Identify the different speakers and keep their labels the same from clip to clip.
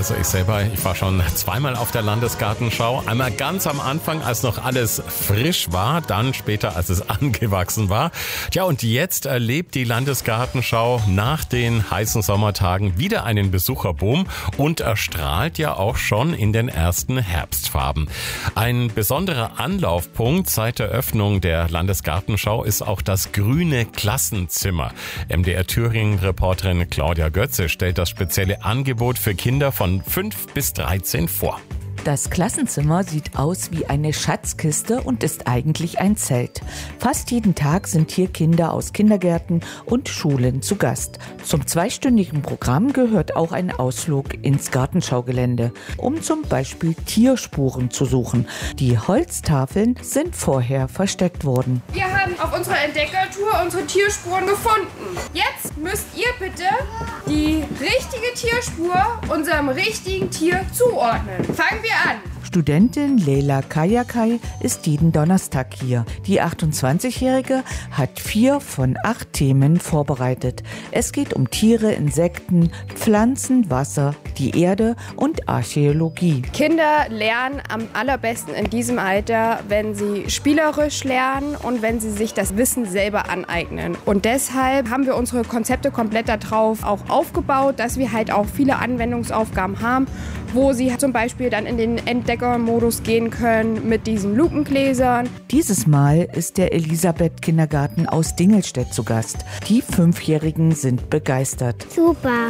Speaker 1: Also ich war schon zweimal auf der Landesgartenschau. Einmal ganz am Anfang, als noch alles frisch war, dann später, als es angewachsen war. Tja, und jetzt erlebt die Landesgartenschau nach den heißen Sommertagen wieder einen Besucherboom und erstrahlt ja auch schon in den ersten Herbstfarben. Ein besonderer Anlaufpunkt seit der Öffnung der Landesgartenschau ist auch das grüne Klassenzimmer. MDR Thüringen-Reporterin Claudia Götze stellt das spezielle Angebot für Kinder von 5 bis 13 vor.
Speaker 2: Das Klassenzimmer sieht aus wie eine Schatzkiste und ist eigentlich ein Zelt. Fast jeden Tag sind hier Kinder aus Kindergärten und Schulen zu Gast. Zum 2-stündigen Programm gehört auch ein Ausflug ins Gartenschaugelände, um zum Beispiel Tierspuren zu suchen. Die Holztafeln sind vorher versteckt worden.
Speaker 3: Wir haben auf unserer Entdeckertour unsere Tierspuren gefunden. Jetzt müsst ihr bitte die richtige Tierspur unserem richtigen Tier zuordnen. Fangen wir an.
Speaker 2: Studentin Leila Kayakai ist jeden Donnerstag hier. Die 28-Jährige hat 4 von 8 Themen vorbereitet. Es geht um Tiere, Insekten, Pflanzen, Wasser, die Erde und Archäologie.
Speaker 3: Kinder lernen am allerbesten in diesem Alter, wenn sie spielerisch lernen und wenn sie sich das Wissen selber aneignen. Und deshalb haben wir unsere Konzepte komplett darauf auch aufgebaut, dass wir halt auch viele Anwendungsaufgaben haben, wo sie zum Beispiel dann in den Entdeckermodus gehen können mit diesen Lupengläsern.
Speaker 2: Dieses Mal ist der Elisabeth-Kindergarten aus Dingelstedt zu Gast. Die 5-Jährigen sind begeistert.
Speaker 4: Super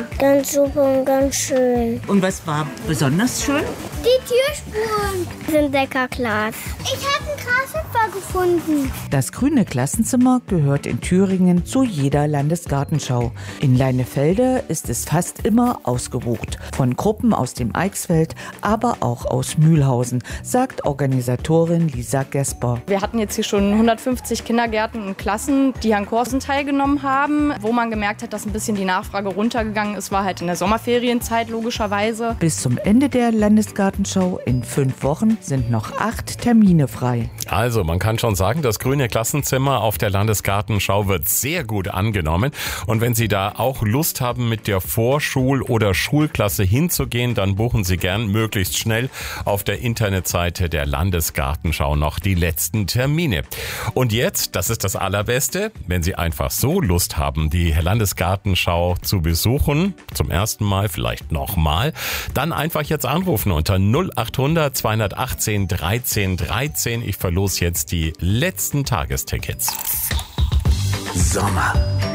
Speaker 4: und ganz schön.
Speaker 2: Und was war besonders schön?
Speaker 4: Die Tierspuren. Das Entdeckerglas. Ich habe einen Grashüpfer gefunden.
Speaker 2: Das grüne Klassenzimmer gehört in Thüringen zu jeder Landesgartenschau. In Leinefelde ist es fast immer ausgebucht. Von Gruppen aus dem Eichsfeld, aber auch aus Mühlhausen, sagt Organisatorin Lisa Gesper.
Speaker 5: Wir hatten jetzt hier schon 150 Kindergärten und Klassen, die an Kursen teilgenommen haben. Wo man gemerkt hat, dass ein bisschen die Nachfrage runtergegangen ist, war halt in der Sommerferienzeit logischerweise.
Speaker 2: Bis zum Ende der Landesgartenschau in 5 Wochen sind noch 8 Termine frei.
Speaker 1: Also man kann schon sagen, das grüne Klassenzimmer auf der Landesgartenschau wird sehr gut angenommen. Und wenn Sie da auch Lust haben, mit der Vorschul- oder Schulklasse hinzugehen, dann buchen Sie gern möglichst schnell auf der Internetseite der Landesgartenschau noch die letzten Termine. Und jetzt, das ist das Allerbeste, wenn Sie einfach so Lust haben, die Landesgartenschau zu besuchen, zum ersten Mal, vielleicht nochmal, dann einfach jetzt anrufen unter 0800 218 13 13. Ich verlose jetzt die letzten Tagestickets.
Speaker 6: Sommer.